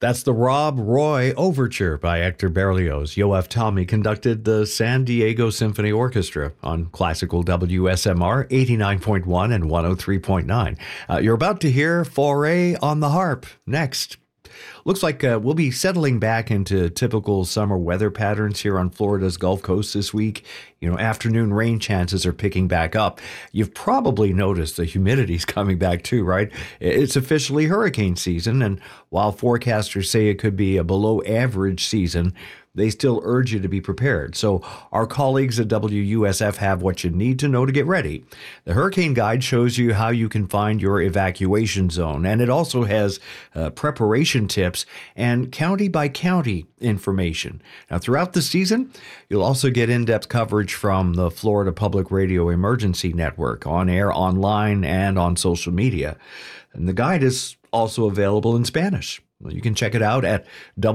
That's the Rob Roy Overture by Hector Berlioz. Yoav Talmy conducted the San Diego Symphony Orchestra on classical WSMR 89.1 and 103.9. You're about to hear Fauré on the harp next. Looks like we'll be settling back into typical summer weather patterns here on Florida's Gulf Coast this week. Afternoon rain chances are picking back up. You've probably noticed the humidity's coming back too, right? It's officially hurricane season, and while forecasters say it could be a below average season, they still urge you to be prepared. So our colleagues at WUSF have what you need to know to get ready. The Hurricane Guide shows you how you can find your evacuation zone, and it also has preparation tips and county by county information. Now, throughout the season, you'll also get in-depth coverage from the Florida Public Radio Emergency Network, on air, online, and on social media. And the guide is also available in Spanish. Well, you can check it out at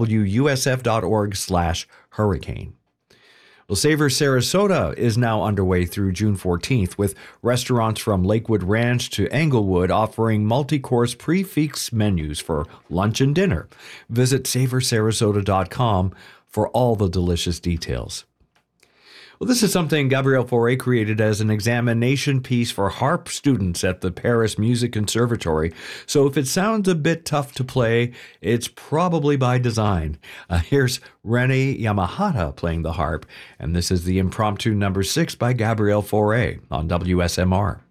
wusf.org/hurricane. Well, Savor Sarasota is now underway through June 14th, with restaurants from Lakewood Ranch to Englewood offering multi-course prix-fixe menus for lunch and dinner. Visit savorsarasota.com for all the delicious details. Well, this is something Gabrielle Fauré created as an examination piece for harp students at the Paris Music Conservatory. So if it sounds a bit tough to play, it's probably by design. Here's Rene Yamahata playing the harp, and this is the impromptu number 6 by Gabrielle Fauré on WSMR.